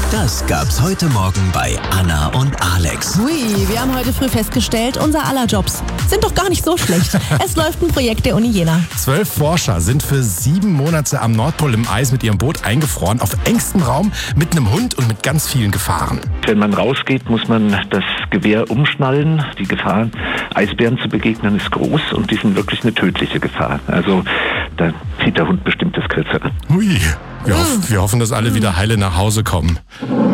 Das gab's heute Morgen bei Anna und Alex. Hui, wir haben heute früh festgestellt, unser aller Jobs sind doch gar nicht so schlecht. Es läuft ein Projekt der Uni Jena. 12 Forscher sind für 7 Monate am Nordpol im Eis mit ihrem Boot eingefroren, auf engstem Raum, mit einem Hund und mit ganz vielen Gefahren. Wenn man rausgeht, muss man das Gewehr umschnallen. Die Gefahr, Eisbären zu begegnen, ist groß und die sind wirklich eine tödliche Gefahr. Also da zieht der Hund bestimmt das Kürzere. Hui, wir hoffen, dass alle wieder heile nach Hause kommen.